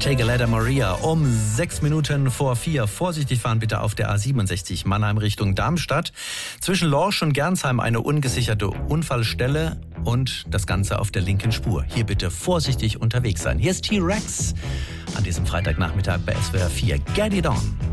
Take a Letter Maria um 6 Minuten vor 4. Vorsichtig fahren bitte auf der A67 Mannheim Richtung Darmstadt. Zwischen Lorsch und Gernsheim eine ungesicherte Unfallstelle und das Ganze auf der linken Spur. Hier bitte vorsichtig unterwegs sein. Hier ist T-Rex an diesem Freitagnachmittag bei SWR 4. Get it on!